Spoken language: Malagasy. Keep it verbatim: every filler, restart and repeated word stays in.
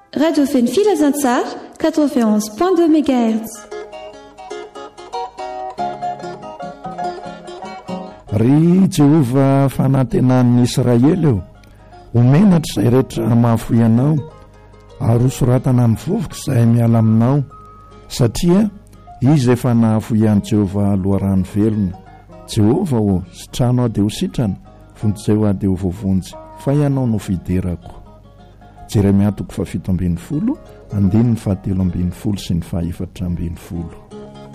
Radio Feny Filazantsara quatre-vingt-onze point deux mégahertz. Ry Jehova fanantenan'ny Israely eo, omenatra izay rehetra mahafoy anao, ary hosoratana amin'ny vovoka izay miala aminao, satria izy efa nahafoy an'i Jehova loharano velona. Jehova o sitrano aho dia ho sitrana, vonjeo aho dia ho voavonjy, fa ianao no fiderako. Jeremia toko fafito ambin'ny folo, andininy fahatelo ambin'ny folo sy ny fahaefatra ambin'ny folo.